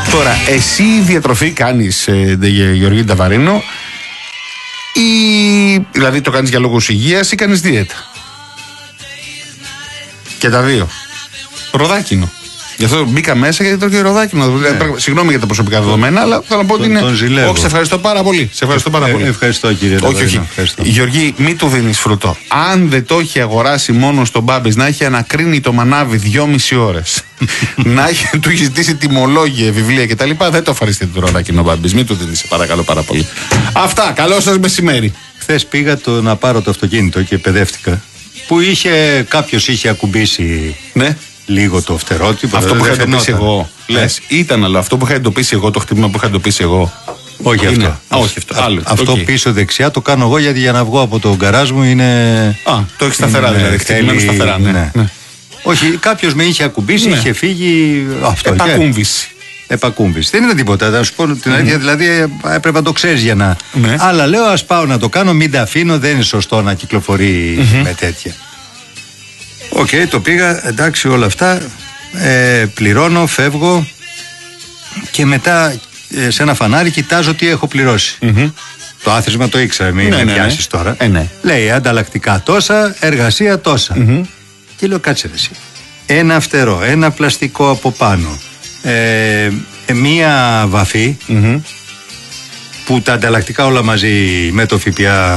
Τώρα, εσύ διατροφή κάνεις, Γεωργή Νταβαρίνο, ή δηλαδή το κάνεις για λόγους υγείας ή κάνεις δίαιτα? Και τα δύο. Ροδάκινο. Γι' αυτό μπήκα μέσα γιατί τρώω και ροδάκινο. Συγγνώμη για τα προσωπικά δεδομένα, αλλά θέλω να πω ότι είναι. Όχι, σε ευχαριστώ πάρα πολύ. Ευχαριστώ, κύριε Νταβαρίνο. Όχι. Γιωργή, μην του δίνεις φρούτο. Αν δεν το έχει αγοράσει μόνο στον Μπάμπης, να έχει ανακρίνει το μανάβι 2,5 ώρες, του έχει ζητήσει τιμολόγια, βιβλία κτλ., δεν το ευχαριστείτε το ροδάκινο Μπάμπης. Μην του δίνεις, παρακαλώ πάρα πολύ. Αυτά. Καλό σας μεσημέρι. Χθες πήγα να πάρω το αυτοκίνητο και παιδεύτηκα. Που κάποιος είχε ακουμπήσει. Ναι. Λίγο το φτερότι. Αυτό που είχα εντοπίσει εγώ. Λες, ήταν άλλο αυτό που είχα εντοπίσει εγώ, το χτύπημα που είχα εντοπίσει εγώ. Όχι αυτό. Όχι αυτό. Άλλο. Αυτό πίσω δεξιά το κάνω εγώ γιατί για να βγω από το γκαράζ μου είναι. Το έχει σταθερά δηλαδή. Χτυπημένο σταθερά. Ναι. Όχι, κάποιος με είχε ακουμπήσει, είχε φύγει. Επακούμβηση. Δεν ήταν τίποτα. Να σου πω την αλήθεια, δηλαδή έπρεπε να το ξέρεις για να. Αλλά λέω, ας πάω να το κάνω, μην τα αφήνω, δεν είναι σωστό να κυκλοφορεί με τέτοια. Οκ, το πήγα, εντάξει, όλα αυτά. Πληρώνω, φεύγω και μετά σε ένα φανάρι κοιτάζω τι έχω πληρώσει. Το άθροισμα το ήξερα, μην με πιάσεις τώρα. Λέει ανταλλακτικά τόσα, εργασία τόσα. Και λέω, κάτσε ρε εσύ. Ένα φτερό, ένα πλαστικό από πάνω, μία βαφή που τα ανταλλακτικά όλα μαζί με το ΦΠΑ